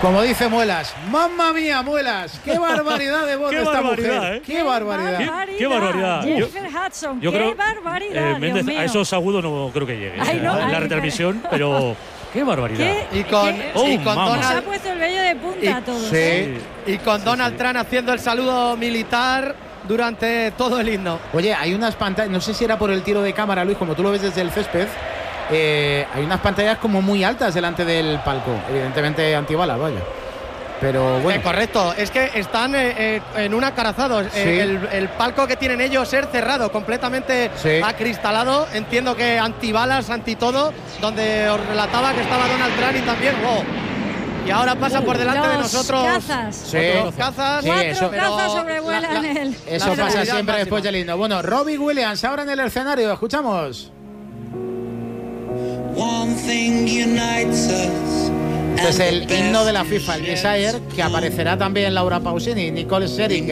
Como dice Muelas, ¡mamma mía, Muelas! ¡Qué barbaridad de voz de esta mujer! ¡Qué barbaridad! ¡Qué barbaridad! Jennifer Hudson, yo ¡qué creo, barbaridad! Méndez, Dios mío. a esos agudos no creo que llegue Ay, no, en la ay, retransmisión, pero ¡qué barbaridad! Y con mamá. Se ha puesto el vello de punta a todos. Sí, y con Donald Trump haciendo el saludo militar durante todo el himno. Oye, hay unas pantallas, no sé si era por el tiro de cámara, Luis, como tú lo ves desde el césped, hay unas pantallas como muy altas delante del palco, evidentemente antibalas, vaya. Pero bueno. Correcto, es que están en un acorazado. Sí. El palco que tienen ellos es cerrado, completamente acristalado. Entiendo que antibalas, anti todo, donde os relataba que estaba Donald Trump y también. ¡Wow! Y ahora pasa por delante de nosotros. Cazas. Sí. Cazas. Sí, Cuatro eso- cazas sobrevuelan él. Eso La pasa seguridad siempre máxima. después del himno. Bueno, Robbie Williams ahora en el escenario, escuchamos. One thing unites us. Este es el himno de la FIFA, el Desire, que aparecerá también Laura Pausini y Nicole Scherzinger.